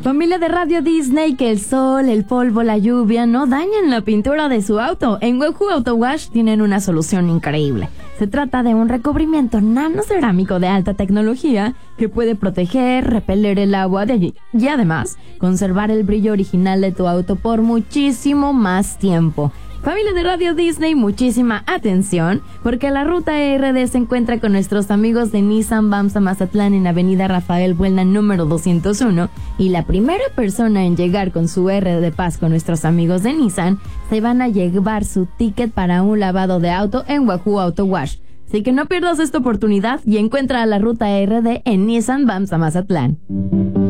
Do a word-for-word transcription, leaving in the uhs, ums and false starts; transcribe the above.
Familia de Radio Disney, que el sol, el polvo, la lluvia no dañen la pintura de su auto. En Wahoo Auto Wash tienen una solución increíble. Se trata de un recubrimiento nanocerámico de alta tecnología que puede proteger, repeler el agua de allí y además conservar el brillo original de tu auto por muchísimo más tiempo. Familia de Radio Disney, muchísima atención, porque la ruta R D se encuentra con nuestros amigos de Nissan Bamsa Mazatlán en Avenida Rafael Buelna número doscientos uno, y la primera persona en llegar con su R de Paz con nuestros amigos de Nissan se van a llevar su ticket para un lavado de auto en Wahoo Auto Wash. Así que no pierdas esta oportunidad y encuentra la ruta R D en Nissan Bamsa Mazatlán.